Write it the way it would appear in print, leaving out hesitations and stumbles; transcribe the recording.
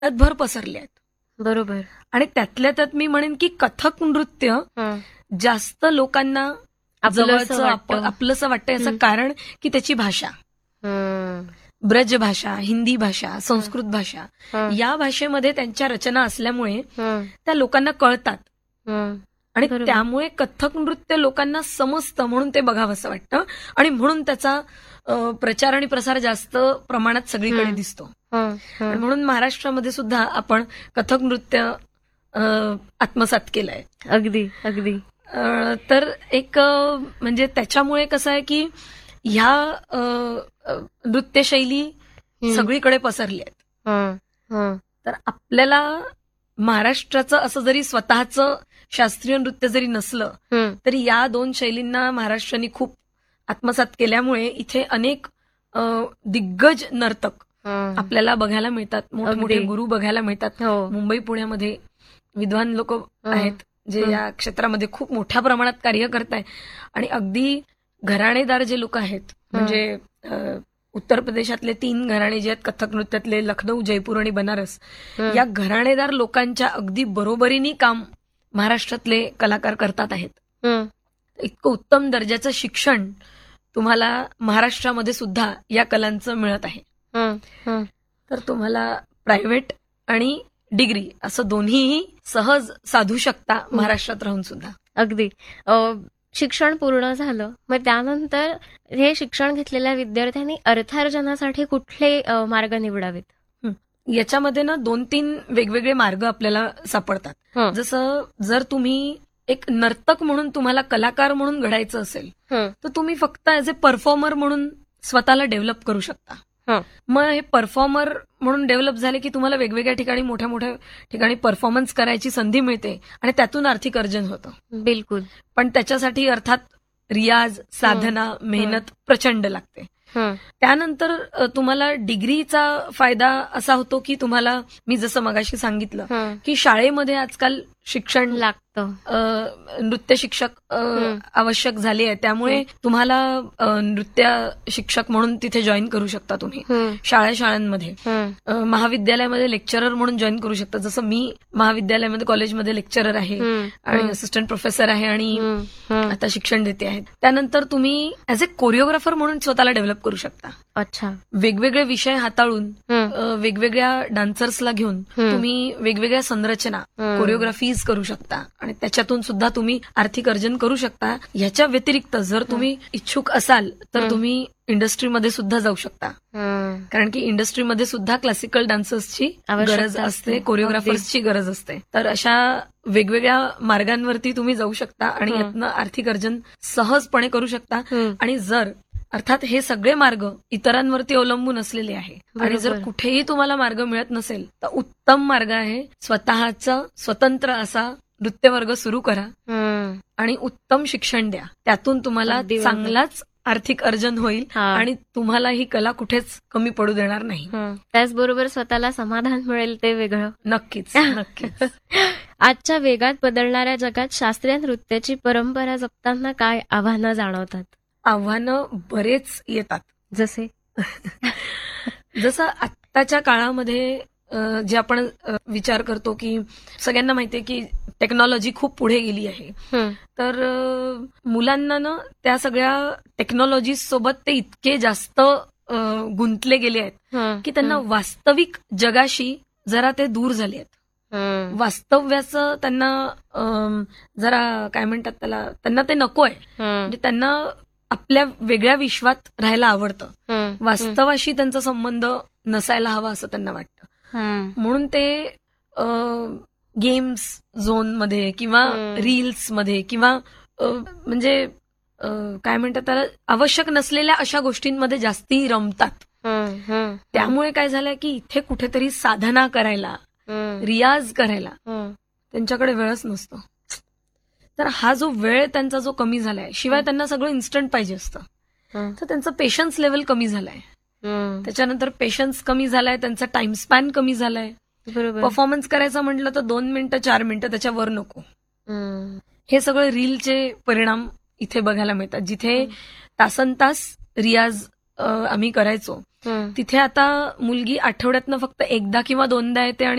भर पसरले आहेत. बरोबर. आणि त्यातल्या त्यात मी म्हणेन की कथक नृत्य जास्त लोकांना जवळचं आपलंसं वाटतं. याचं कारण की त्याची भाषा, ब्रज भाषा, हिंदी भाषा, संस्कृत भाषा, या भाषेमध्ये त्यांच्या रचना असल्यामुळे त्या लोकांना कळतात. आणि त्यामुळे कथक नृत्य लोकांना समजतं, म्हणून ते बघावंसं वाटतं. आणि म्हणून त्याचा प्रचार आणि प्रसार जास्त प्रमाणात सगळीकडे दिसतो. म्हणून महाराष्ट्रामध्ये सुद्धा आपण कथक नृत्य आत्मसात केलंय. अगदी अगदी. तर एक म्हणजे त्याच्यामुळे कसं आहे की ह्या नृत्यशैली सगळीकडे पसरली आहेत. तर आपल्याला महाराष्ट्राचं असं जरी स्वतःचं शास्त्रीय नृत्य जरी नसलं तरी या दोन शैलींना महाराष्ट्राने खूप आत्मसात केल्यामुळे इथे अनेक दिग्गज नर्तक आपल्याला बघायला मिळतात. मोठमोठे गुरु बघायला मिळतात. मुंबई पुण्यामध्ये विद्वान लोक आहेत जे या क्षेत्रामध्ये खूप मोठ्या प्रमाणात कार्य करतायत. आणि अगदी घराणेदार जे लोक आहेत, म्हणजे उत्तर प्रदेशातले 3 घराणे जे आहेत कथक नृत्यातले, लखनौ, जयपूर आणि बनारस, या घराणेदार लोकांच्या अगदी बरोबरीने काम महाराष्ट्रातले कलाकार करतात आहेत. इतकं उत्तम दर्जाचं शिक्षण तुम्हाला महाराष्ट्रामध्ये सुद्धा या कलांचं मिळत आहे. तर तुम्हाला प्रायव्हेट आणि डिग्री असं दोन्हीही सहज साधू शकता महाराष्ट्रात राहून सुद्धा. अगदी. शिक्षण पूर्ण झालं, मग त्यानंतर हे शिक्षण घेतलेल्या विद्यार्थ्यांनी अर्थार्जनासाठी कुठले मार्ग निवडावेत? याच्यामध्ये ना 2-3 वेगवेगळे मार्ग आपल्याला सापडतात. जसं जर तुम्ही एक नर्तक म्हणून तुम्हाला कलाकार म्हणून घडायचं असेल तर तुम्ही फक्त ऍज अ परफॉर्मर म्हणून स्वतःला डेव्हलप करू शकता. मग हे परफॉर्मर म्हणून डेव्हलप झाले की तुम्हाला वेगवेगळ्या ठिकाणी मोठ्या मोठ्या ठिकाणी परफॉर्मन्स करायची संधी मिळते आणि त्यातून आर्थिक अर्जन होतं. बिलकुल. पण त्याच्यासाठी अर्थात रियाज, साधना, मेहनत प्रचंड लागते. त्यानंतर तुम्हाला डिग्रीचा फायदा असा होतो की तुम्हाला, मी जसं मगाशी सांगितलं की शाळेमध्ये आजकाल शिक्षण लागतं, नृत्य शिक्षक आवश्यक झाले आहे. त्यामुळे तुम्हाला नृत्य शिक्षक म्हणून तिथे जॉईन करू शकता तुम्ही शाळांमध्ये. महाविद्यालयामध्ये लेक्चरर म्हणून जॉईन करू शकता. जसं मी महाविद्यालयामध्ये, कॉलेजमध्ये लेक्चरर आहे आणि असिस्टंट प्रोफेसर आहे आणि आता शिक्षण देते आहे. त्यानंतर तुम्ही ऍज अ कोरिओग्राफर म्हणून स्वतःला डेव्हलप करू शकता. अच्छा. वेगवेगळे विषय हाताळून वेगवेगळ्या डान्सर्सला घेऊन तुम्ही वेगवेगळ्या संरचना, कोरिओग्राफीज करू शकता आणि त्याच्यातून सुद्धा तुम्ही आर्थिक अर्जन करू शकता. ह्याच्या व्यतिरिक्त जर तुम्ही इच्छुक असाल तर तुम्ही इंडस्ट्रीमध्ये सुद्धा जाऊ शकता. कारण की इंडस्ट्रीमध्ये सुद्धा क्लासिकल डान्सर्सची गरज असते, कोरिओग्राफर्सची गरज असते. तर अशा वेगवेगळ्या मार्गांवरती तुम्ही जाऊ शकता आणि यातनं आर्थिक अर्जन सहजपणे करू शकता. आणि जर अर्थात हे सगळे मार्ग इतरांवरती अवलंबून असलेले आहे आणि जर कुठेही तुम्हाला मार्ग मिळत नसेल तर उत्तम मार्ग आहे स्वतःचा स्वतंत्र असा नृत्य वर्ग सुरू करा आणि उत्तम शिक्षण द्या. त्यातून तुम्हाला चांगलाच आर्थिक अर्जन होईल आणि तुम्हाला ही कला कुठेच कमी पडू देणार नाही. त्याचबरोबर स्वतःला समाधान मिळेल ते वेगळं. नक्कीच नक्कीच. आजच्या वेगात बदलणाऱ्या जगात शास्त्रीय नृत्याची परंपरा जपताना काय आव्हानं जाणवतात? आव्हानं बरेच येतात. जसं आत्ताच्या काळामध्ये जे आपण विचार करतो की सगळ्यांना माहितीये की टेक्नॉलॉजी खूप पुढे गेली आहे. तर मुलांना ना त्या सगळ्या टेक्नॉलॉजी सोबत ते इतके जास्त गुंतले गेले आहेत की त्यांना वास्तविक जगाशी जरा ते दूर झाले आहेत. वास्तव्याचं त्यांना जरा काय म्हणतात त्याला, त्यांना ते नको आहे. म्हणजे त्यांना आपल्या वेगळ्या विश्वात राहायला आवडतं. वास्तवाशी त्यांचा संबंध नसायला हवा असं त्यांना वाटतं. म्हणून ते गेम्स झोन मध्ये किंवा रील्स मध्ये किंवा म्हणजे काय म्हणतात त्याला, आवश्यक नसलेल्या अशा गोष्टींमध्ये जास्ती रमतात. त्यामुळे काय झालंय की इथे कुठेतरी साधना करायला, रियाज करायला त्यांच्याकडे वेळच नसतो. तर हा जो वेळ त्यांचा जो कमी झालाय, शिवाय त्यांना सगळं इन्स्टंट पाहिजे असतं, तर त्यांचं पेशन्स लेवल कमी झालाय. त्याच्यानंतर पेशन्स कमी झालाय, त्यांचा टाइम स्पॅन कमी झालाय. परफॉर्मन्स करायचं म्हटलं तर 2 मिनिटं 4 मिनिटं त्याच्यावर नको. हे सगळं रीलचे परिणाम इथे बघायला मिळतात, जिथे तासनतास रियाज आम्ही करायचो, तिथे आता मुलगी आठवड्यातनं फक्त एकदा किंवा दोनदा येते आणि